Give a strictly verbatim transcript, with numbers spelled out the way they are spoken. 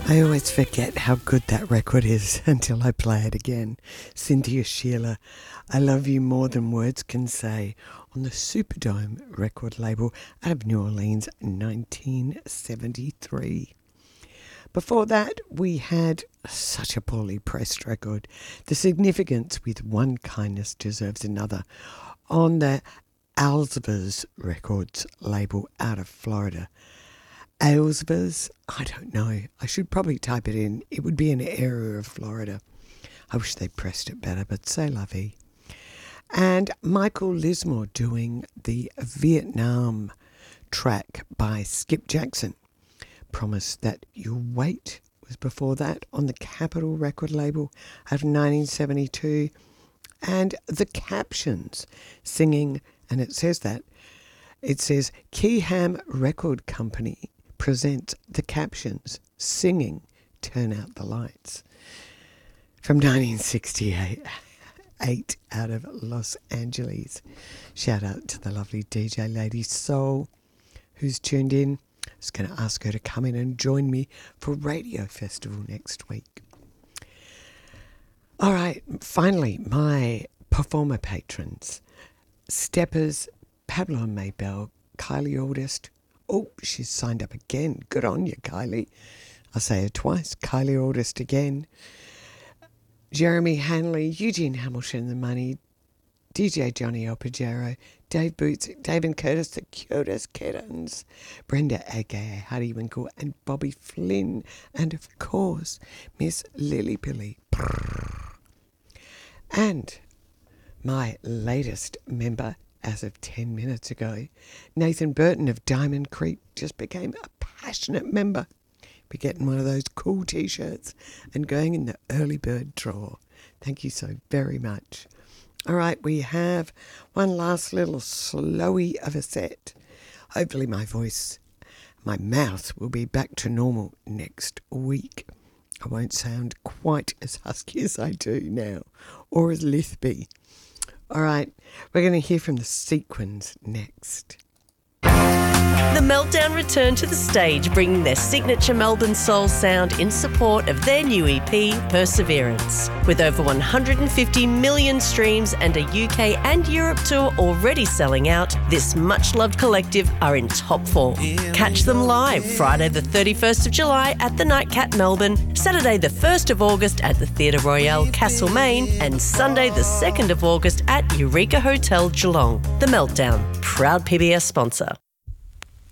I always forget how good that record is until I play it again. Cynthia Sheila, I Love You More Than Words Can Say, on the Superdome record label out of New Orleans, nineteen seventy-three. Before that, we had such a poorly pressed record, The Significance with One Kindness Deserves Another, on the Alzvers Records label out of Florida. Alzvers? I don't know. I should probably type it in. It would be an area of Florida. I wish they pressed it better, but c'est la vie. And Michael Lismore doing the Vietnam track by Skip Jackson. Promise That You'll Wait was before that on the Capitol record label out of nineteen seventy-two. And The Captions singing, and it says that, it says Keyham Record Company presents The Captions singing Turn Out the Lights from nineteen sixty-eight. Eight out of Los Angeles. Shout out to the lovely D J Lady Soul who's tuned in. I was going to ask her to come in and join me for Radio Festival next week. All right, finally, my performer patrons. Steppers, Pablo and Maybell, Kylie Aldist. Oh, she's signed up again. Good on you, Kylie. I'll say it twice. Kylie Aldist again. Jeremy Hanley, Eugene Hamilton, The Money, D J Johnny Opajero, Dave Boots, Dave and Curtis, The Cutest Kittens, Brenda Agay, Hardy Winkle, and Bobby Flynn, and of course, Miss Lily Pilly. And my latest member, as of ten minutes ago, Nathan Burton of Diamond Creek, just became a passionate member. Be getting one of those cool t-shirts and going in the early bird draw. Thank you so very much. All right, we have one last little slowy of a set. Hopefully my voice, my mouth will be back to normal next week. I won't sound quite as husky as I do now, or as lispy. All right, we're going to hear from the Sequins next. The Meltdown return to the stage, bringing their signature Melbourne soul sound in support of their new E P, Perseverance. With over one hundred fifty million streams and a U K and Europe tour already selling out, this much-loved collective are in top form. Catch them live Friday the thirty-first of July at the Nightcat Melbourne, Saturday the first of August at the Theatre Royale Castlemaine, and Sunday the second of August at Eureka Hotel Geelong. The Meltdown, proud P B S sponsor.